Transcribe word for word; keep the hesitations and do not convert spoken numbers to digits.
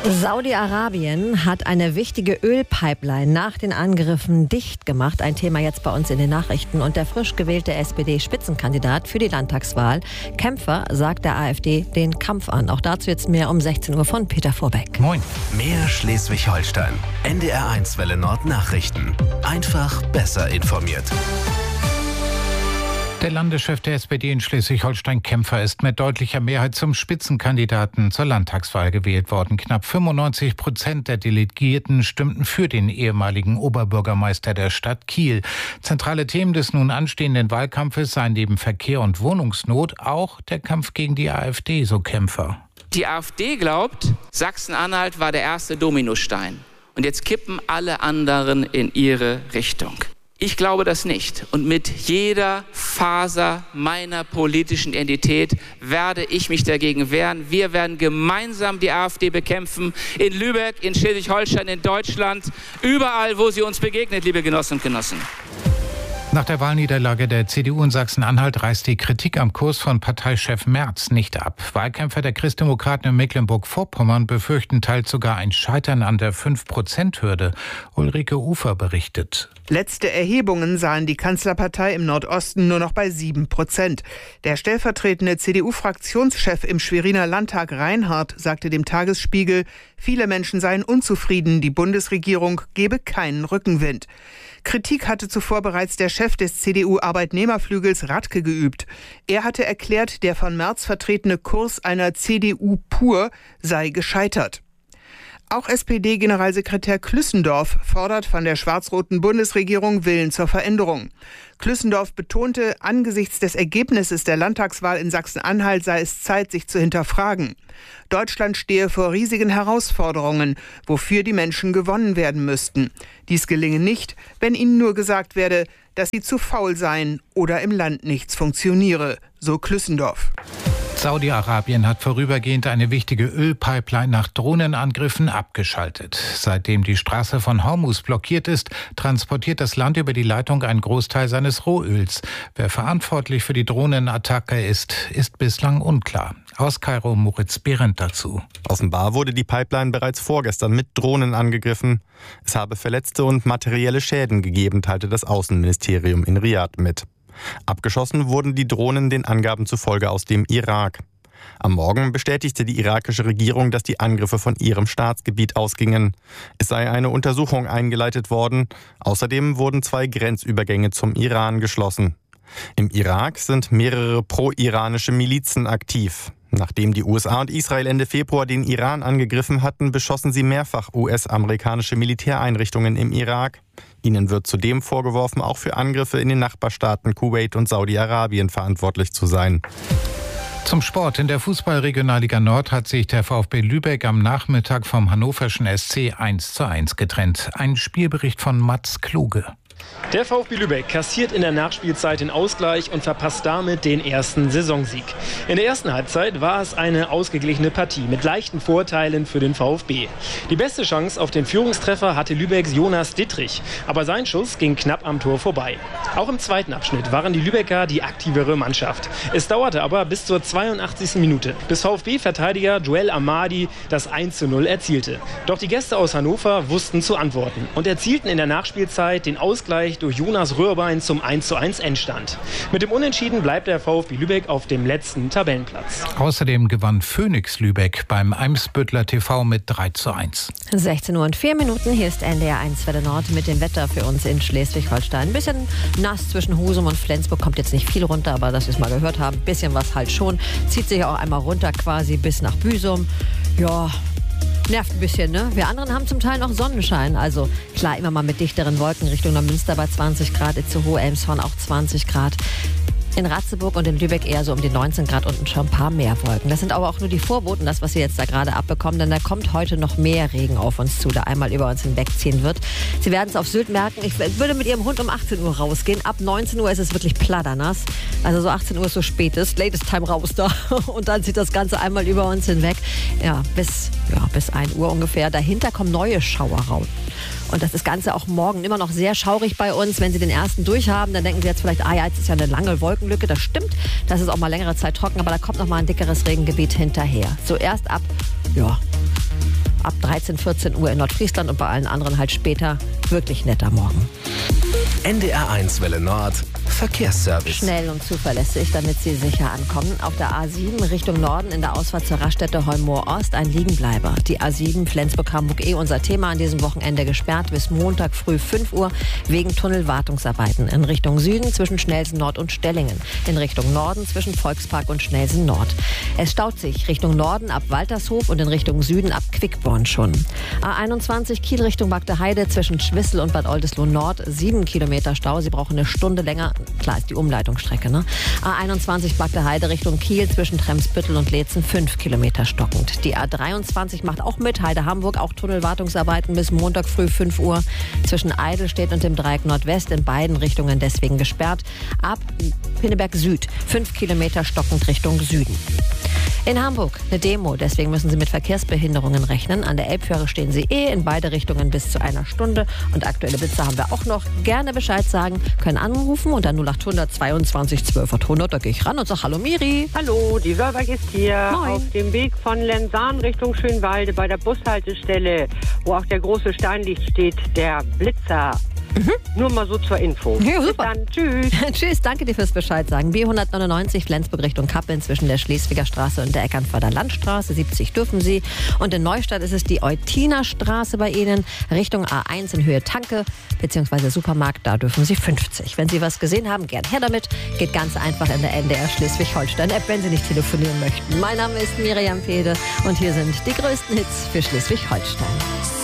Saudi-Arabien hat eine wichtige Ölpipeline nach den Angriffen dicht gemacht. Ein Thema jetzt bei uns in den Nachrichten. Und der frisch gewählte S P D-Spitzenkandidat für die Landtagswahl, Kämpfer, sagt der AfD den Kampf an. Auch dazu jetzt mehr um sechzehn Uhr von Peter Vorbeck. Moin. Mehr Schleswig-Holstein. N D R eins Welle Nord Nachrichten. Einfach besser informiert. Der Landeschef der S P D in Schleswig-Holstein, Kämpfer, ist mit deutlicher Mehrheit zum Spitzenkandidaten zur Landtagswahl gewählt worden. Knapp fünfundneunzig Prozent der Delegierten stimmten für den ehemaligen Oberbürgermeister der Stadt Kiel. Zentrale Themen des nun anstehenden Wahlkampfes seien neben Verkehr und Wohnungsnot auch der Kampf gegen die AfD, so Kämpfer. Die AfD glaubt, Sachsen-Anhalt war der erste Dominostein. Und jetzt kippen alle anderen in ihre Richtung. Ich glaube das nicht. Und mit jeder Faser meiner politischen Identität werde ich mich dagegen wehren. Wir werden gemeinsam die AfD bekämpfen. In Lübeck, in Schleswig-Holstein, in Deutschland. Überall, wo sie uns begegnet, liebe Genossinnen und Genossen. Nach der Wahlniederlage der C D U in Sachsen-Anhalt reißt die Kritik am Kurs von Parteichef Merz nicht ab. Wahlkämpfer der Christdemokraten in Mecklenburg-Vorpommern befürchten teils sogar ein Scheitern an der fünf Prozent Hürde. Ulrike Ufer berichtet. Letzte Erhebungen sahen die Kanzlerpartei im Nordosten nur noch bei sieben Prozent. Der stellvertretende C D U-Fraktionschef im Schweriner Landtag Reinhardt sagte dem Tagesspiegel, viele Menschen seien unzufrieden, die Bundesregierung gebe keinen Rückenwind. Kritik hatte zuvor bereits der Chef des C D U-Arbeitnehmerflügels Radke geübt. Er hatte erklärt, der von Merz vertretene Kurs einer C D U pur sei gescheitert. Auch S P D-Generalsekretär Klüssendorf fordert von der schwarz-roten Bundesregierung Willen zur Veränderung. Klüssendorf betonte, angesichts des Ergebnisses der Landtagswahl in Sachsen-Anhalt sei es Zeit, sich zu hinterfragen. Deutschland stehe vor riesigen Herausforderungen, wofür die Menschen gewonnen werden müssten. Dies gelinge nicht, wenn ihnen nur gesagt werde, dass sie zu faul seien oder im Land nichts funktioniere, so Klüssendorf. Saudi-Arabien hat vorübergehend eine wichtige Ölpipeline nach Drohnenangriffen abgeschaltet. Seitdem die Straße von Hormuz blockiert ist, transportiert das Land über die Leitung einen Großteil seines Rohöls. Wer verantwortlich für die Drohnenattacke ist, ist bislang unklar. Aus Kairo Moritz Behrendt dazu. Offenbar wurde die Pipeline bereits vorgestern mit Drohnen angegriffen. Es habe Verletzte und materielle Schäden gegeben, teilte das Außenministerium in Riad mit. Abgeschossen wurden die Drohnen den Angaben zufolge aus dem Irak. Am Morgen bestätigte die irakische Regierung, dass die Angriffe von ihrem Staatsgebiet ausgingen. Es sei eine Untersuchung eingeleitet worden. Außerdem wurden zwei Grenzübergänge zum Iran geschlossen. Im Irak sind mehrere pro-iranische Milizen aktiv. Nachdem die U S A und Israel Ende Februar den Iran angegriffen hatten, beschossen sie mehrfach U S-amerikanische Militäreinrichtungen im Irak. Ihnen wird zudem vorgeworfen, auch für Angriffe in den Nachbarstaaten Kuwait und Saudi-Arabien verantwortlich zu sein. Zum Sport. In der Fußball-Regionalliga Nord hat sich der VfB Lübeck am Nachmittag vom hannoverschen S C eins zu eins getrennt. Ein Spielbericht von Mats Kluge. Der VfB Lübeck kassiert in der Nachspielzeit den Ausgleich und verpasst damit den ersten Saisonsieg. In der ersten Halbzeit war es eine ausgeglichene Partie mit leichten Vorteilen für den VfB. Die beste Chance auf den Führungstreffer hatte Lübecks Jonas Dittrich, aber sein Schuss ging knapp am Tor vorbei. Auch im zweiten Abschnitt waren die Lübecker die aktivere Mannschaft. Es dauerte aber bis zur zweiundachtzigsten Minute, bis VfB-Verteidiger Joel Amadi das eins zu null erzielte. Doch die Gäste aus Hannover wussten zu antworten und erzielten in der Nachspielzeit den Ausgleich durch Jonas Röhrbein zum eins zu eins Endstand. Mit dem Unentschieden bleibt der VfB Lübeck auf dem letzten Tabellenplatz. Außerdem gewann Phoenix Lübeck beim Eimsbüttler T V mit drei zu eins. sechzehn Uhr und vier Minuten. Hier ist N D R eins Welle Nord mit dem Wetter für uns in Schleswig-Holstein. Ein bisschen nass zwischen Husum und Flensburg, kommt jetzt nicht viel runter, aber dass wir es mal gehört haben, ein bisschen was halt schon. Zieht sich auch einmal runter quasi bis nach Büsum. Ja, nervt ein bisschen, ne? Wir anderen haben zum Teil noch Sonnenschein. Also klar, immer mal mit dichteren Wolken Richtung Neumünster bei zwanzig Grad, Itzehoe, Elmshorn auch zwanzig Grad. In Ratzeburg und in Lübeck eher so um die neunzehn Grad und schon ein paar mehr Wolken. Das sind aber auch nur die Vorboten, das, was Sie jetzt da gerade abbekommen, denn da kommt heute noch mehr Regen auf uns zu, der einmal über uns hinwegziehen wird. Sie werden es auf Sylt merken, ich würde mit Ihrem Hund um achtzehn Uhr rausgehen. Ab neunzehn Uhr ist es wirklich platternass. Also so achtzehn Uhr ist so spätest, latest time raus da. Und dann zieht das Ganze einmal über uns hinweg. Ja, bis, ja, bis ein Uhr ungefähr. Dahinter kommen neue Schauerrauten. Und das ist Ganze auch morgen immer noch sehr schaurig bei uns. Wenn Sie den ersten durchhaben, dann denken Sie jetzt vielleicht, ah ja, jetzt ist ja eine lange Wolkenlücke. Das stimmt, das ist auch mal längere Zeit trocken, aber da kommt noch mal ein dickeres Regengebiet hinterher. Zuerst ab, ja, ab dreizehn, vierzehn Uhr in Nordfriesland und bei allen anderen halt später. Wirklich netter Morgen. N D R eins Welle Nord, Verkehrsservice. Schnell und zuverlässig, damit Sie sicher ankommen. Auf der A sieben Richtung Norden in der Ausfahrt zur Raststätte Heummoor-Ost ein Liegenbleiber. Die A sieben Flensburg-Hamburg eh unser Thema an diesem Wochenende gesperrt bis Montag früh fünf Uhr wegen Tunnelwartungsarbeiten. In Richtung Süden zwischen Schnelsen Nord und Stellingen. In Richtung Norden zwischen Volkspark und Schnelsen Nord. Es staut sich Richtung Norden ab Waltershof und in Richtung Süden ab Quickborn schon. A einundzwanzig Kiel Richtung Bagdeheide zwischen Schwissel und Bad Oldesloe Nord. Sieben Kilometer Stau. Sie brauchen eine Stunde länger. Klar ist die Umleitungsstrecke, ne? A einundzwanzig Bagdeheide Richtung Kiel zwischen Tremsbüttel und Leetzen fünf Kilometer stockend. Die A dreiundzwanzig macht auch mit. Heide Hamburg auch Tunnelwartungsarbeiten bis Montag früh fünf Uhr. Zwischen Eidelstedt und dem Dreieck Nordwest in beiden Richtungen deswegen gesperrt. Ab Pinneberg Süd fünf Kilometer stockend Richtung Süden. In Hamburg eine Demo, deswegen müssen Sie mit Verkehrsbehinderungen rechnen. An der Elbfähre stehen Sie eh in beide Richtungen bis zu einer Stunde. Und aktuelle Blitze haben wir auch noch. Gerne Bescheid sagen, können anrufen unter null achthundert zweiundzwanzig zwölfhundert. Da gehe ich ran und sage Hallo Miri. Hallo, die Wörberg ist hier. Moin. Auf dem Weg von Lensahn Richtung Schönwalde bei der Bushaltestelle, wo auch der große Steinlicht steht, der Blitzer. Mhm. Nur mal so zur Info. Ja, super. Bis dann. Tschüss. Tschüss, danke dir fürs Bescheid sagen. B hundertneunundneunzig Flensburg Richtung Kappeln zwischen der Schleswiger Straße und der Eckernförder Landstraße. siebzig dürfen Sie. Und in Neustadt ist es die Eutiner Straße bei Ihnen. Richtung A eins in Höhe Tanke bzw. Supermarkt. Da dürfen Sie fünfzig. Wenn Sie was gesehen haben, gern her damit. Geht ganz einfach in der N D R Schleswig-Holstein-App, wenn Sie nicht telefonieren möchten. Mein Name ist Miriam Fehde und hier sind die größten Hits für Schleswig-Holstein.